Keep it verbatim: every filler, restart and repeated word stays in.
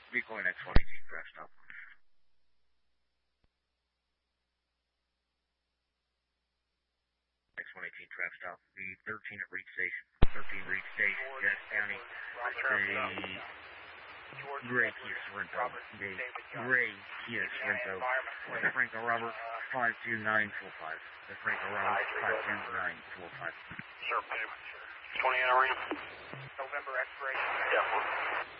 Decoy X one eighteen, crash stop. X one eighteen, trap stop. The thirteen at Reed Station. thirteen Reed Station, Gas County. The Gray Kia Sorrento. The Gray Kia Sorrento. The Franco Robert five two nine four five. The Franco Robert five two nine four five. Sure, payment. twenty-eight Arena. November expiration. Yeah.